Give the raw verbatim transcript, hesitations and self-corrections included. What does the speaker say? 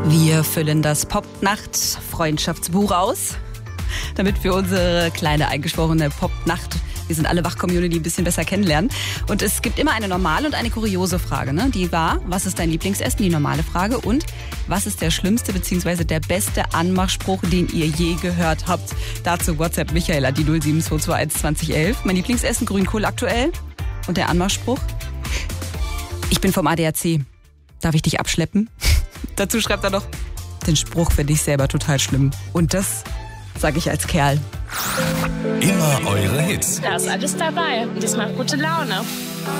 Wir füllen das Popnacht-Freundschaftsbuch aus, damit wir unsere kleine eingeschworene Popnacht, wir sind alle Wach-Community, ein bisschen besser kennenlernen. Und es gibt immer eine normale und eine kuriose Frage. Ne? Die war, was ist dein Lieblingsessen? Die normale Frage. Und was ist der schlimmste bzw. der beste Anmachspruch, den ihr je gehört habt? Dazu WhatsApp Michael an die null sieben zwei zwei eins zwanzig elf. Mein Lieblingsessen, Grünkohl aktuell. Und der Anmachspruch? Ich bin vom A D A C. Darf ich dich abschleppen? Dazu schreibt er noch, den Spruch finde ich selber total schlimm. Und das sage ich als Kerl. Immer eure Hits. Da ist alles dabei und das macht gute Laune.